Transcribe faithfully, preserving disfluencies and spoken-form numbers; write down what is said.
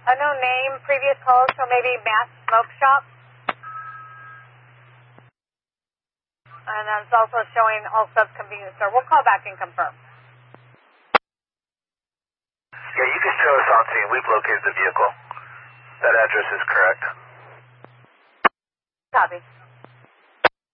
Unknown name, previous calls, so maybe Mass Smoke Shop. And it's also showing All Subs Convenience Store. We'll call back and confirm. Yeah, you can show us on scene. We've located the vehicle. That address is correct. Copy.